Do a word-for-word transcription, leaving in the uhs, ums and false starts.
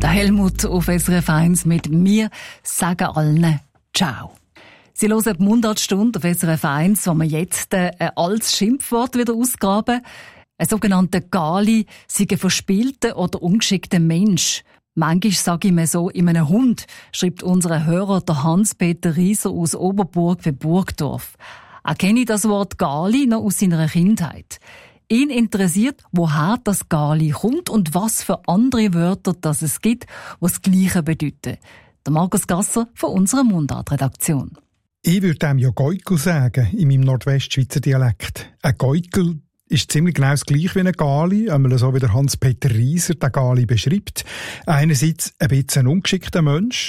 Der Helmut auf S R F eins mit «Wir sagen allen Ciao». Sie hören die Mundartstunde auf S R F eins, wo wir jetzt äh, ein altes Schimpfwort wieder ausgraben. Ein sogenannter Gali sei ein verspielter oder ungeschickter Mensch. Manchmal sage ich mir so in einem Hund, schreibt unser Hörer der Hans-Peter Rieser aus Oberburg bei Burgdorf. Er kenne das Wort Gali noch aus seiner Kindheit. Ihn interessiert, woher das Gali kommt und was für andere Wörter das es gibt, die das Gleiche bedeuten. Der Markus Gasser von unserer Mundart-Redaktion. Ich würde dem ja Geukel sagen, in meinem Nordwestschweizer Dialekt. Ein Geukel ist ziemlich genau das Gleiche wie ein Gali, einmal so wie der Hans-Peter Rieser den Gali beschreibt. Einerseits ein bisschen ein ungeschickter Mensch,